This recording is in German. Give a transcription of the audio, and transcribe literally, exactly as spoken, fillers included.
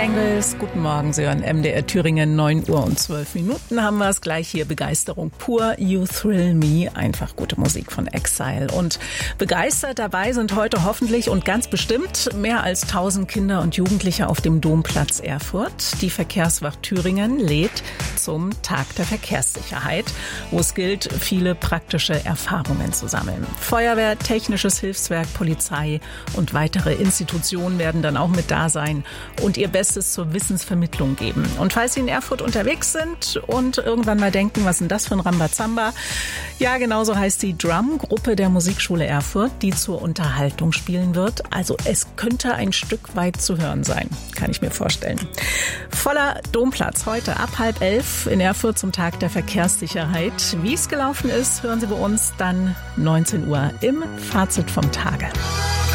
Bengals, guten Morgen, Sie hören M D R Thüringen, neun Uhr und zwölf Minuten haben wir es gleich hier. Begeisterung pur, You Thrill Me, einfach gute Musik von Exile. Und begeistert dabei sind heute hoffentlich und ganz bestimmt mehr als tausend Kinder und Jugendliche auf dem Domplatz Erfurt. Die Verkehrswacht Thüringen lädt zum Tag der Verkehrssicherheit, wo es gilt, viele praktische Erfahrungen zu sammeln. Feuerwehr, Technisches Hilfswerk, Polizei und weitere Institutionen werden dann auch mit da sein und ihr Bestes zur Wissensvermittlung geben. Und falls Sie in Erfurt unterwegs sind und irgendwann mal denken, was ist denn das für ein Rambazamba? Ja, genauso heißt die Drum-Gruppe der Musikschule Erfurt, die zur Unterhaltung spielen wird. Also es könnte ein Stück weit zu hören sein, kann ich mir vorstellen. Voller Domplatz heute ab halb elf in Erfurt zum Tag der Verkehrssicherheit. Wie es gelaufen ist, hören Sie bei uns dann neunzehn Uhr im Fazit vom Tage.